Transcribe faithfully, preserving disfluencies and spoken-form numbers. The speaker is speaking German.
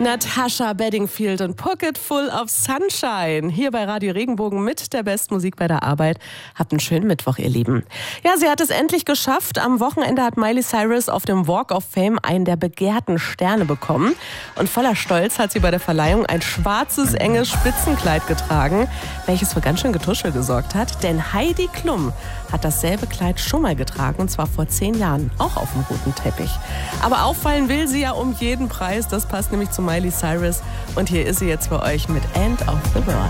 Natasha Bedingfield und Pocket Full of Sunshine. Hier bei Radio Regenbogen mit der besten Musik bei der Arbeit. Habt einen schönen Mittwoch, ihr Lieben. Ja, sie hat es endlich geschafft. Am Wochenende hat Miley Cyrus auf dem Walk of Fame einen der begehrten Sterne bekommen. Und voller Stolz hat sie bei der Verleihung ein schwarzes, enges Spitzenkleid getragen, welches für ganz schön Getuschel gesorgt hat. Denn Heidi Klum hat dasselbe Kleid schon mal getragen, und zwar vor zehn Jahren, auch auf dem roten Teppich. Aber auffallen will sie ja um jeden Preis. Das passt nämlich zu Miley Cyrus. Und hier ist sie jetzt für euch mit End of the World.